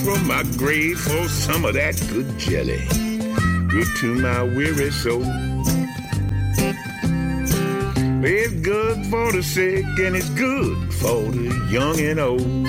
from my grave for some of that good jelly. Good to my weary soul. It's good for the sick and it's good for the young and old.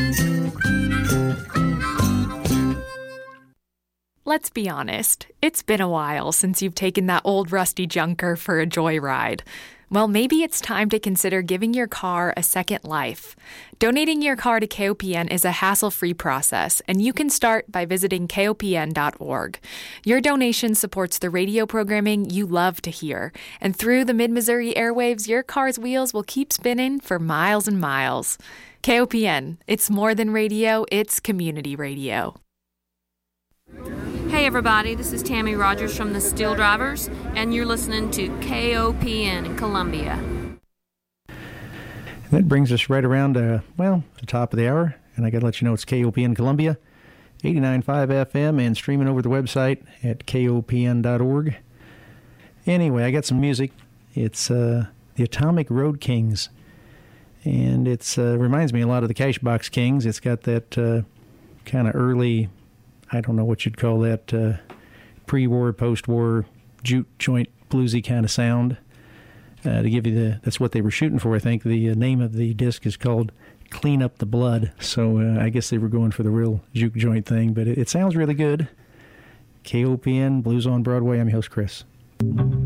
Let's be honest, it's been a while since you've taken that old rusty junker for a joyride. Well, maybe it's time to consider giving your car a second life. Donating your car to KOPN is a hassle-free process, and you can start by visiting kopn.org. Your donation supports the radio programming you love to hear, and through the Mid-Missouri airwaves, your car's wheels will keep spinning for miles and miles. KOPN, it's more than radio, it's community radio. Hey everybody, this is Tammy Rogers from the Steel Drivers, and you're listening to KOPN in Columbia. That brings us right around, the top of the hour, and I got to let you know it's KOPN Columbia, 89.5 FM, and streaming over the website at kopn.org. Anyway, I got some music. It's the Atomic Road Kings, and it reminds me a lot of the Cashbox Kings. It's got that kind of early, I don't know what you'd call that, pre-war, post-war, juke joint bluesy kind of sound. To give you that's what they were shooting for, I think. The name of the disc is called Clean Up the Blood. So I guess they were going for the real juke joint thing, but it sounds really good. KOPN, Blues on Broadway. I'm your host, Chris.